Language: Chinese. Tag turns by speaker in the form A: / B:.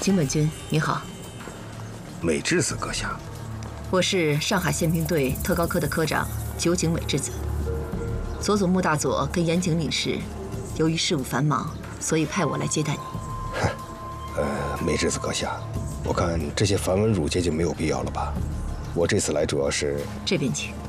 A: 井本君，你好。
B: 美智子阁下，
A: 我是上海宪兵队特高科的科长酒井美智子。佐佐木大佐跟岩井领事，由于事务繁忙，所以派我来接待你。
B: 美智子阁下，我看这些繁文缛节就没有必要了吧？我这次来主要是……
A: 这边请。